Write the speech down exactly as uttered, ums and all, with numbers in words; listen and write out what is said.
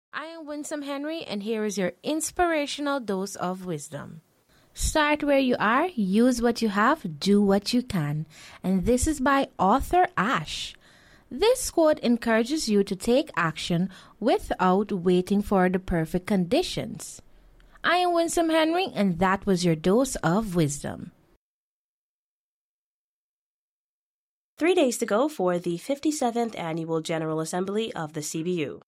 I am Winsome Henry, and here is your inspirational dose of wisdom. Start where you are, use what you have, do what you can. And this is by author Ash. This quote encourages you to take action without waiting for the perfect conditions. I am Winsome Henry, and that was your dose of wisdom. Three days to go for the fifty-seventh Annual General Assembly of the C B U.